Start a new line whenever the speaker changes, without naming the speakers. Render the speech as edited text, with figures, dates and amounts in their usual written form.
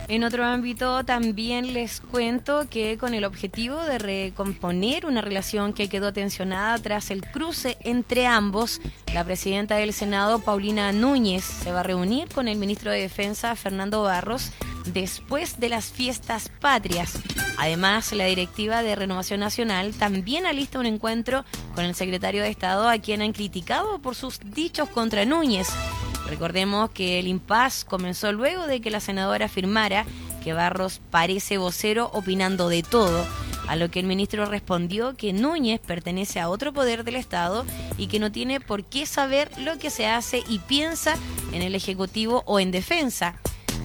En otro ámbito también les cuento que con el objetivo de recomponer una relación que quedó tensionada tras el cruce entre ambos, la presidenta del Senado, Paulina Núñez, se va a reunir con el ministro de Defensa, Fernando Barros, después de las fiestas patrias. Además, la directiva de Renovación Nacional también alista un encuentro con el secretario de Estado, a quien han criticado por sus dichos contra Núñez. Recordemos que el impasse comenzó luego de que la senadora afirmara que Barros parece vocero opinando de todo, a lo que el ministro respondió que Núñez pertenece a otro poder del Estado y que no tiene por qué saber lo que se hace y piensa en el Ejecutivo o en Defensa.